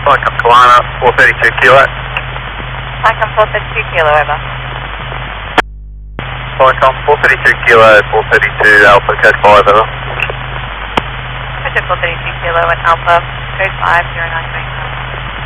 Falcon Kalana, 432 kilo. Falcon 432 kilo, over. Falcon 432 kilo, 432 Alpha, code 5, over. Roger 432 kilo and Alpha, code 5, 0929.